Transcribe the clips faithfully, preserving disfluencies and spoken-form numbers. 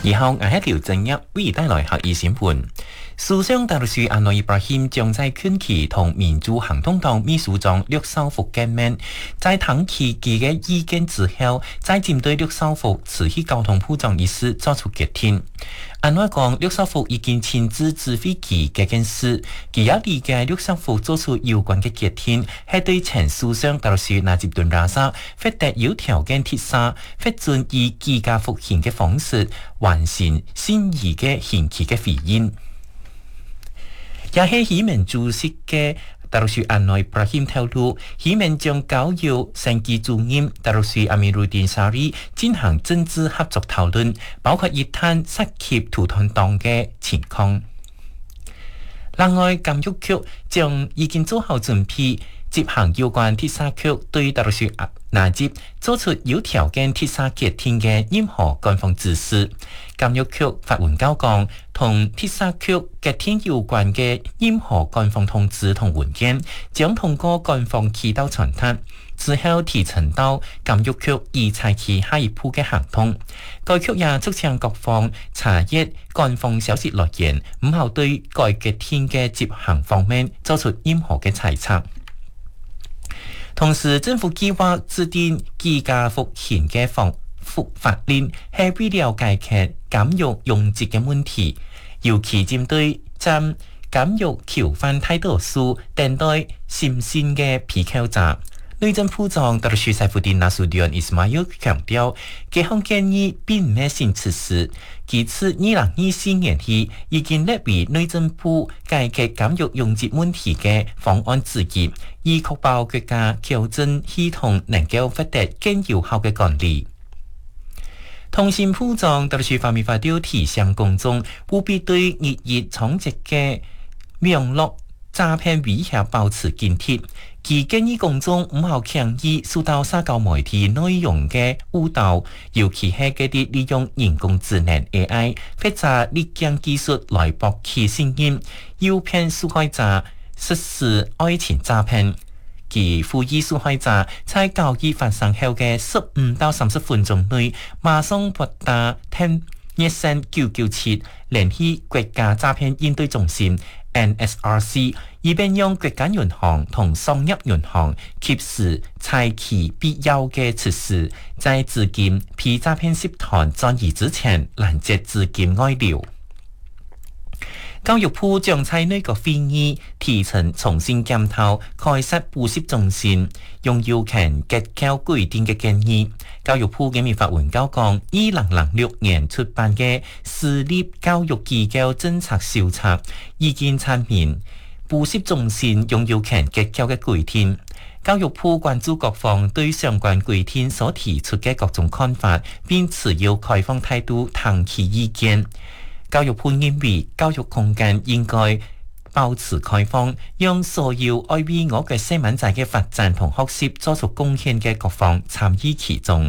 以後我喺條正一為帶來客議審判。首相達魯舒安諾伊布拉欣將在近期同民主行動黨秘書長陸兆福見面，在談其佢嘅意見之後，再針對陸兆福辭去交通部長一事作出決定。安諾講，陸兆福已經親自指揮其嘅件事，佢也理解陸兆福做出有關嘅決定，係對前首相達魯舒納吉頓拉薩獲得有條件貼沙，獲准以居家服刑嘅方式完成心儀嘅刑期嘅回應。也係希盟主席嘅達魯舒安諾伊布拉欣透露，希盟將交由升級主任達魯舒阿米魯丁沙里進行政治合作討論，包括一探涉及土團黨嘅情況。另外，監獄局將已經做好準備，執行有關鐵砂局對達魯舒納吉做出有條件鐵砂決定嘅任何官方指示。監獄局發文交講，同鐵砂局決定有關嘅任何官方通知同文件，將通過官方渠道傳達，之後提呈到監獄局以採取下一步嘅行動。該局也促請各方查閱官方消息來源，唔好對該決定嘅執行方面做出任何嘅猜測。同時，政府計劃制定居家服刑嘅防法法令，係為了解決監獄擁擠嘅問題，尤其針對佔監獄囚犯太多數等待審訊嘅被扣查。內政部長達魯舒塞夫丁納蘇迪安伊斯馬約強調，這項建議並唔係新措施，其次二零二四年起已經列為內政部解決監獄擁擠問題嘅方案之一，以確保國家矯正系統能夠獲得更有效嘅管理。通信部長達魯舒法米法調提醒公眾，務必對日益衝擊嘅網絡詐騙威脅保持警惕。其建議公眾唔好輕易受到社交媒體內容嘅誤導，尤其係嗰啲利用人工智能 A I 或者立鏡技術來博取信任，誘騙受害者實施愛情詐騙。其呼籲受害者在交易發生後嘅十五到三十分鐘內，馬上撥打聽熱線九九七聯繫國家詐騙應對中心 N S R C， 以便讓國家銀行同商業銀行及時採取必要嘅措施，在資金被詐騙集團轉移之前攔截資金外流。教育部將在呢個會議提呈重新檢討開設補習中心用要權結構規定嘅建議。教育部嘅秘發文交講，二零零六年出版嘅私立教育機構政策手冊已經闡明補習中心用要權結構嘅規定。教育部關注各方對相關規定所提出嘅各種看法，並持有開放態度聽取意見。教育部認為教育空間應該保持開放，讓所有愛為我嘅細蚊仔嘅發展同學習作出貢獻嘅各方參與其中。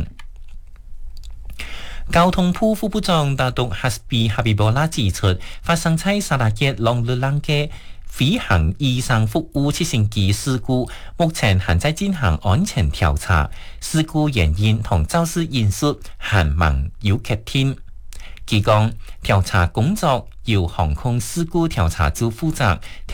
交通部副部長達督哈斯比哈比波拉指出，發生在沙拉越浪路lan嘅飛行醫生服務直升機事故，目前還在進行安全調查，事故原因同肇事因素還未有確定。佢講調查工作由航空事故調查組負責。